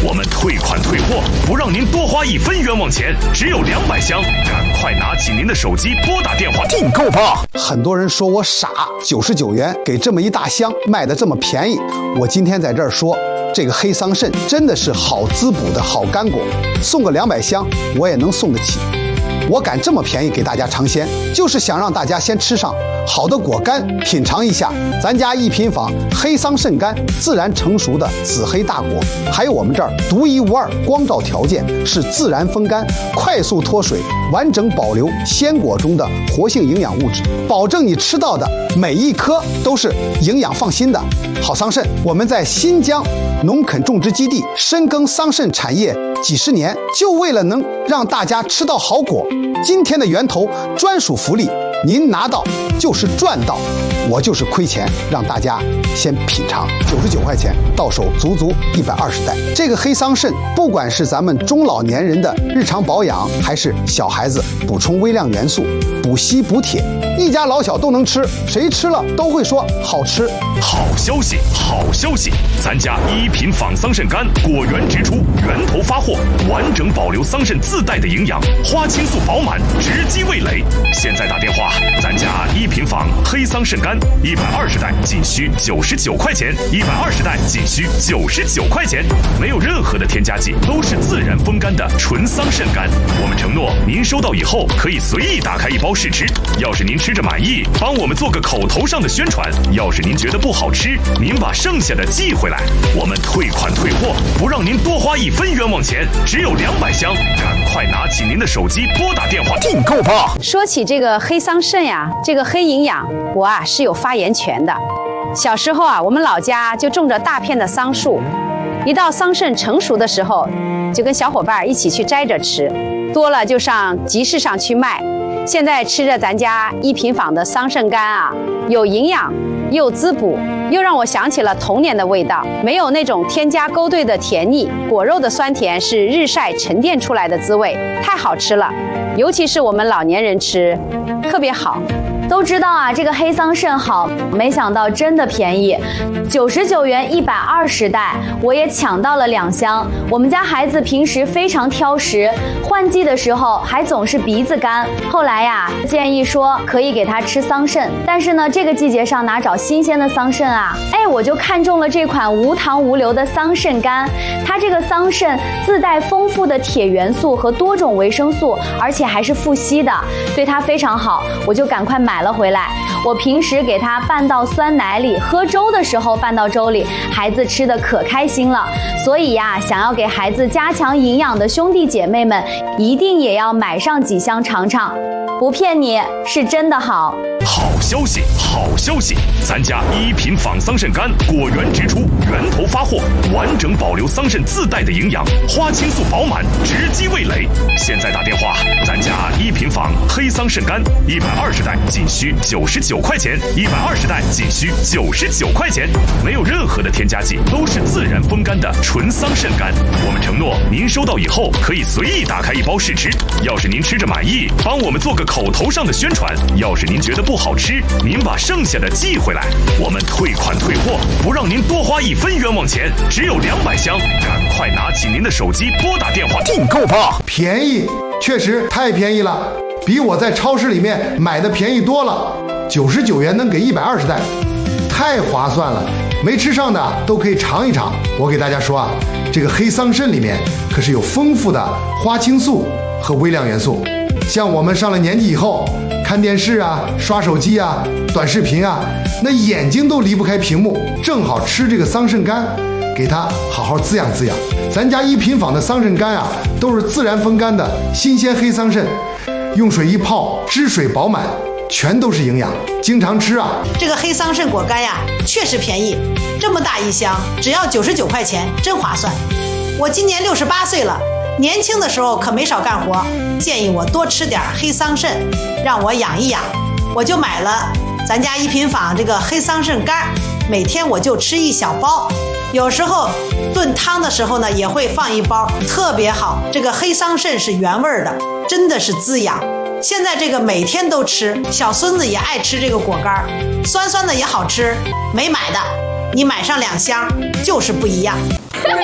我们退款退货，不让您多花1分冤枉钱，只有200箱，赶快拿起您的手机拨打电话订购吧。 很多人说我傻，99元给这么一大箱，卖得这么便宜。我今天在这儿说，这个黑桑葚真的是好滋补的好干果，送个200箱我也能送得起。我敢这么便宜给大家尝鲜，就是想让大家先吃上好的果干，品尝一下咱家一品坊黑桑葚干自然成熟的紫黑大果，还有我们这儿独一无二光照条件，是自然风干，快速脱水，完整保留鲜果中的活性营养物质，保证你吃到的每一颗都是营养放心的好桑葚。我们在新疆农垦种植基地深耕桑葚产业几十年，就为了能让大家吃到好果。今天的源头专属福利，您拿到就是赚到，我就是亏钱让大家先品尝，99块钱到手足足120袋。这个黑桑葚，不管是咱们中老年人的日常保养，还是小孩子补充微量元素、补硒补铁，一家老小都能吃，谁吃了都会说好吃。 好消息，好消息！咱家一品坊桑葚干果源直出，源头发货，完整保留桑葚自带的营养，花青素饱满，直击味蕾。现在打电话，咱家一品坊黑桑葚干120袋仅需99块钱，120袋仅需99块钱，没有任何的添加剂，都是自然风干的纯桑葚干。我们承诺，您收到以后可以随意打开一包试吃，要是您吃着满意，帮我们做个口头上的宣传；要是您觉得不好吃，您把剩下的寄回来，我们退款退货，不让您多花1分冤枉钱，只有200箱，赶快拿起您的手机拨打电话订购吧。 说起这个黑桑葚呀，这个黑营养，我是有发言权的。小时候我们老家就种着大片的桑树，一到桑葚成熟的时候，就跟小伙伴一起去摘着吃，多了就上集市上去卖。现在吃着咱家一品坊的桑葚干有营养又滋补，又让我想起了童年的味道，没有那种添加勾兑的甜腻，果肉的酸甜是日晒沉淀出来的滋味，太好吃了。尤其是我们老年人吃，特别好。 都知道这个黑桑葚好，没想到真的便宜，99元120袋，我也抢到了2箱。我们家孩子平时非常挑食，换季的时候还总是鼻子干。后来建议说可以给他吃桑葚，但是呢，这个季节上哪找新鲜的桑葚我就看中了这款无糖无硫的桑葚干。它这个桑葚自带丰富的铁元素和多种维生素，而且还是富硒的，对它非常好，我就赶快买了回来。我平时给它拌到酸奶里，喝粥的时候拌到粥里，孩子吃的可开心了。所以想要给孩子加强营养的兄弟姐妹们，一定也要买上几箱尝尝，不骗你，是真的好。 好消息，好消息！咱家一品坊桑葚干果源直出，源头发货，完整保留桑葚自带的营养，花青素饱满，直击味蕾。现在打电话，咱家一品坊黑桑葚干120袋仅需99块钱，120袋仅需99块钱，没有任何的添加剂，都是自然风干的纯桑葚干。我们承诺，您收到以后可以随意打开一包试吃，要是您吃着满意，帮我们做个口头上的宣传；要是您觉得不好吃，您把剩下的寄回来，我们退款退货，不让您多花1分冤枉钱，只有200箱，赶快拿起您的手机拨打电话订购吧。 便宜，确实太便宜了，比我在超市里面买的便宜多了。99元能给120袋，太划算了。没吃上的都可以尝一尝。我给大家说这个黑桑葚里面可是有丰富的花青素和微量元素。像我们上了年纪以后，看电视刷手机短视频那眼睛都离不开屏幕，正好吃这个桑葚干，给它好好滋养滋养。咱家一品坊的桑葚干都是自然风干的新鲜黑桑葚，用水一泡，汁水饱满，全都是营养，经常吃这个黑桑葚果干确实便宜，这么大一箱只要99块钱，真划算。我今年68岁了，年轻的时候可没少干活，建议我多吃点黑桑葚，让我养一养，我就买了咱家一品坊这个黑桑葚干，每天我就吃1小包，有时候炖汤的时候呢也会放1包，特别好。这个黑桑葚是原味的，真的是滋养。现在这个每天都吃，小孙子也爱吃这个果干，酸酸的也好吃。没买的，你买上2箱就是不一样。